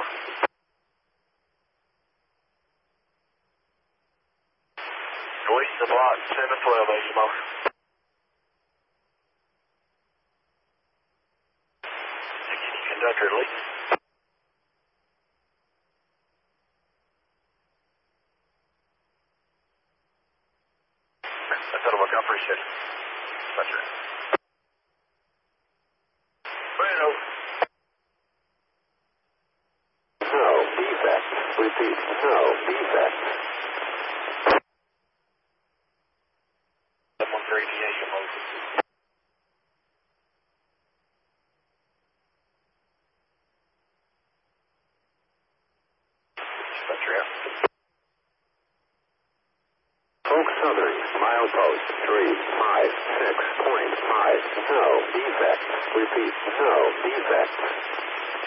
East of block 712, HMO. Conductor lead. That's all I appreciate it. That's right. Bueno. No defect. Repeat. No defect. 713 HMO. That's right. Oak Southern, milepost 356.5. No defect. Repeat. No defect.